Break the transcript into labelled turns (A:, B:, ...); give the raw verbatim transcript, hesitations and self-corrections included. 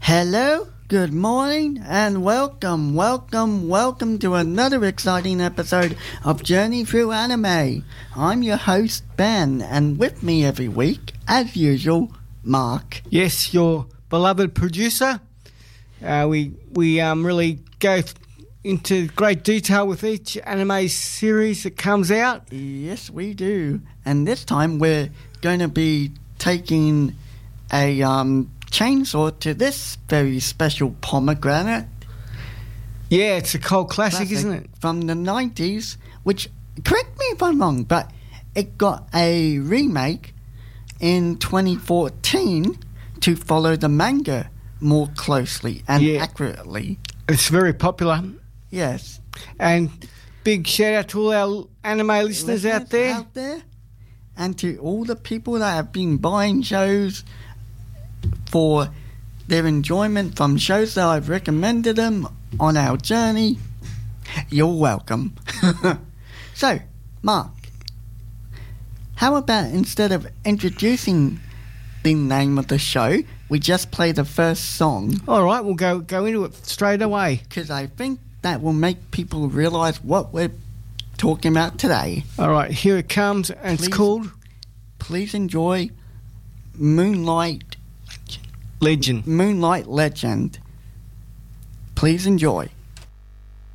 A: Hello, good morning, and welcome, welcome, welcome to another exciting episode of Journey Through Anime. I'm your host, Ben, and with me every week, as usual, Mark.
B: Yes, your beloved producer. Uh, we we um, really go into great detail with each anime series that comes out.
A: Yes, we do. And this time we're going to be taking a um, chainsaw to this very special pomegranate.
B: Yeah, it's a cult classic,
A: classic
B: isn't it?
A: From the nineties, which, correct me if I'm wrong, but it got a remake in twenty fourteen to follow the manga more closely and
B: Yeah.
A: accurately.
B: It's very popular.
A: Yes.
B: And big shout out to all our anime listeners, out there.
A: out there. And to all the people that have been buying shows for their enjoyment from shows that I've recommended them on our journey. You're welcome. So, Mark, how about instead of introducing the name of the show, we just play the first song?
B: All right, we'll go go into it straight away.
A: Because I think that will make people realise what we're talking about today.
B: All right, here it comes, and
A: Please.
B: it's called
A: Please enjoy Moonlight
B: Legend.
A: Moonlight Legend. Please enjoy.